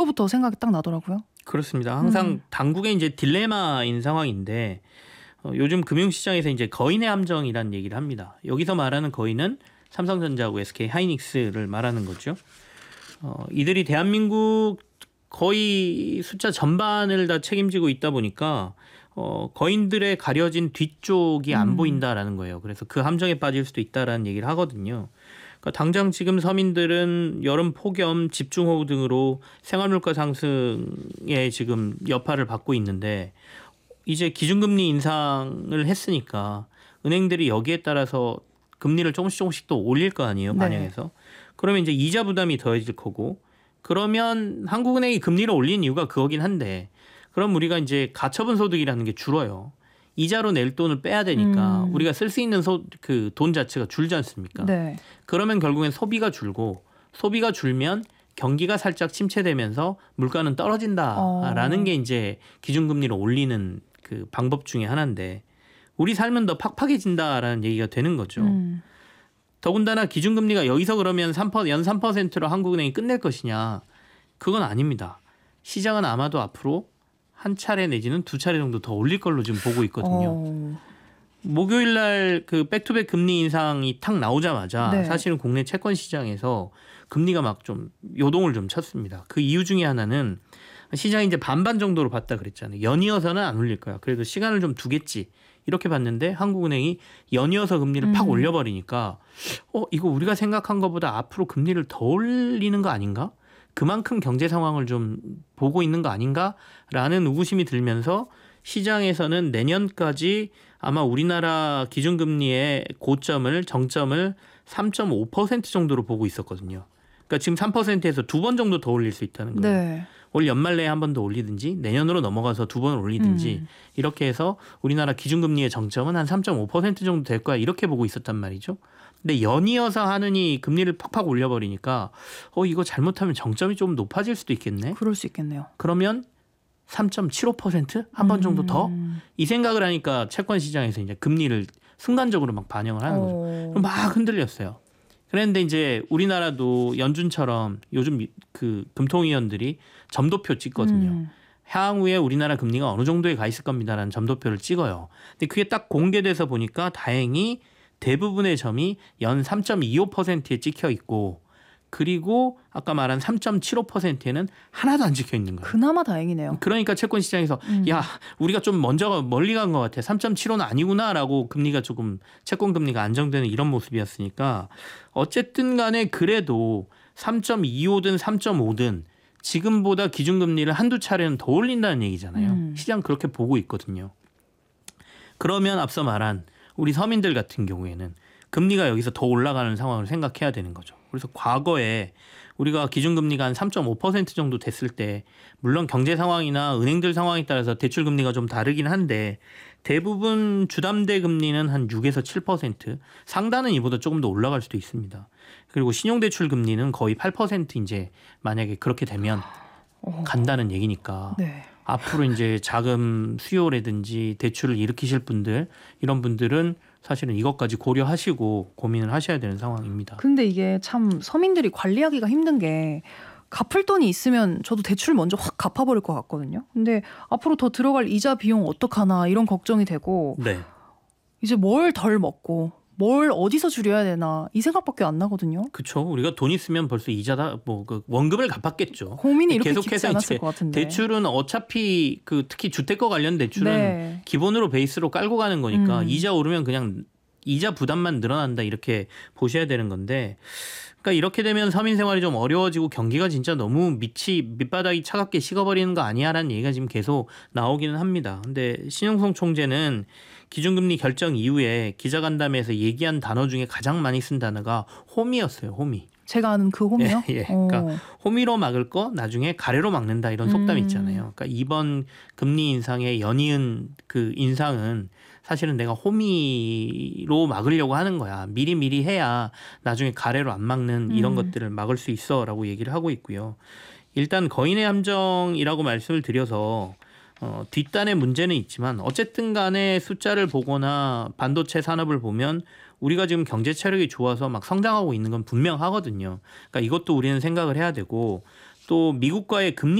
그거부터 생각이 딱 나더라고요. 그렇습니다. 항상 당국의 이제 딜레마인 상황인데 요즘 금융시장에서 이제 거인의 함정이라는 얘기를 합니다. 여기서 말하는 거인은 삼성전자하고 SK 하이닉스를 말하는 거죠. 이들이 대한민국 거의 숫자 전반을 다 책임지고 있다 보니까 거인들의 가려진 뒤쪽이 안 보인다라는 거예요. 그래서 그 함정에 빠질 수도 있다라는 얘기를 하거든요. 그러니까 당장 지금 서민들은 여름 폭염, 집중호우 등으로 생활물가 상승에 지금 여파를 받고 있는데 이제 기준금리 인상을 했으니까 은행들이 여기에 따라서 금리를 조금씩 또 올릴 거 아니에요. 반영해서. 네. 그러면 이제 이자 부담이 더해질 거고 그러면 한국은행이 금리를 올린 이유가 그거긴 한데 그럼 우리가 이제 가처분 소득이라는 게 줄어요. 이자로 낼 돈을 빼야 되니까 우리가 쓸 수 있는 그 돈 자체가 줄지 않습니까? 네. 그러면 결국엔 소비가 줄고 소비가 줄면 경기가 살짝 침체되면서 물가는 떨어진다라는 게 이제 기준금리를 올리는 그 방법 중에 하나인데 우리 삶은 더 팍팍해진다라는 얘기가 되는 거죠. 더군다나 기준금리가 여기서 그러면 연 3%로 한국은행이 끝낼 것이냐. 그건 아닙니다. 시장은 아마도 앞으로 한 차례 내지는 두 차례 정도 더 올릴 걸로 지금 보고 있거든요. 목요일 날 그 백투백 금리 인상이 탁 나오자마자 네. 사실은 국내 채권 시장에서 금리가 막 좀 요동을 좀 쳤습니다. 그 이유 중에 하나는 시장이 이제 반반 정도로 봤다 그랬잖아요. 연이어서는 안 올릴 거야. 그래도 시간을 좀 두겠지. 이렇게 봤는데 한국은행이 연이어서 금리를 팍 올려버리니까 이거 우리가 생각한 것보다 앞으로 금리를 더 올리는 거 아닌가? 그만큼 경제 상황을 좀 보고 있는 거 아닌가라는 의구심이 들면서 시장에서는 내년까지 아마 우리나라 기준금리의 정점을 3.5% 정도로 보고 있었거든요. 그러니까 지금 3%에서 두 번 정도 더 올릴 수 있다는 거예요. 네. 올 연말 내에 한 번 더 올리든지 내년으로 넘어가서 두 번 올리든지 이렇게 해서 우리나라 기준금리의 정점은 한 3.5% 정도 될 거야 이렇게 보고 있었단 말이죠. 근데 연이어서 하느니 금리를 팍팍 올려버리니까 이거 잘못하면 정점이 좀 높아질 수도 있겠네. 그럴 수 있겠네요. 그러면 3.75% 한 번 정도 더? 이 생각을 하니까 채권 시장에서 이제 금리를 순간적으로 막 반영을 하는 거죠. 그럼 막 흔들렸어요. 그런데 이제 우리나라도 연준처럼 요즘 그 금통위원들이 점도표 찍거든요. 향후에 우리나라 금리가 어느 정도에 가 있을 겁니다라는 점도표를 찍어요. 근데 그게 딱 공개돼서 보니까 다행히 대부분의 점이 연 3.25%에 찍혀 있고 그리고 아까 말한 3.75%에는 하나도 안 찍혀 있는 거예요. 그나마 다행이네요. 그러니까 채권 시장에서 야 우리가 좀 멀리 간 것 같아. 3.75는 아니구나라고 금리가 조금 채권 금리가 안정되는 이런 모습이었으니까 어쨌든 간에 그래도 3.25든 3.5든 지금보다 기준금리를 한두 차례는 더 올린다는 얘기잖아요. 시장 그렇게 보고 있거든요. 그러면 앞서 말한 우리 서민들 같은 경우에는 금리가 여기서 더 올라가는 상황을 생각해야 되는 거죠. 그래서 과거에 우리가 기준금리가 한 3.5% 정도 됐을 때 물론 경제 상황이나 은행들 상황에 따라서 대출 금리가 좀 다르긴 한데 대부분 주담대 금리는 한 6에서 7%, 상단은 이보다 조금 더 올라갈 수도 있습니다. 그리고 신용대출 금리는 거의 8% 이제 만약에 그렇게 되면 간다는 얘기니까 네. 앞으로 이제 자금 수요라든지 대출을 일으키실 분들 이런 분들은 사실은 이것까지 고려하시고 고민을 하셔야 되는 상황입니다. 근데 이게 참 서민들이 관리하기가 힘든 게 갚을 돈이 있으면 저도 대출 먼저 확 갚아버릴 것 같거든요. 근데 앞으로 더 들어갈 이자 비용 어떡하나 이런 걱정이 되고 네. 이제 뭘 덜 먹고 뭘 어디서 줄여야 되나 이 생각밖에 안 나거든요. 그렇죠. 우리가 돈 있으면 벌써 이자다 그 원금을 갚았겠죠. 고민이 이렇게 깊지 않았을 것 같은데. 대출은 어차피 특히 주택과 관련 대출은 네. 기본으로 베이스로 깔고 가는 거니까 이자 오르면 그냥 이자 부담만 늘어난다 이렇게 보셔야 되는 건데 그러니까 이렇게 되면 서민 생활이 좀 어려워지고 경기가 진짜 너무 밑바닥이 차갑게 식어버리는 거 아니야라는 얘기가 지금 계속 나오기는 합니다. 근데 신영성 총재는 기준금리 결정 이후에 기자간담회에서 얘기한 단어 중에 가장 많이 쓴 단어가 호미였어요. 호미. 제가 아는 그 호미요? 예. 그러니까 호미로 막을 거 나중에 가래로 막는다 이런 속담이 있잖아요. 그러니까 이번 금리 인상의 연이은 그 인상은 사실은 내가 호미로 막으려고 하는 거야. 미리 해야 나중에 가래로 안 막는 이런 것들을 막을 수 있어라고 얘기를 하고 있고요. 일단 거인의 함정이라고 말씀을 드려서 뒷단의 문제는 있지만 어쨌든 간에 숫자를 보거나 반도체 산업을 보면 우리가 지금 경제 체력이 좋아서 막 성장하고 있는 건 분명하거든요. 그러니까 이것도 우리는 생각을 해야 되고 또 미국과의 금리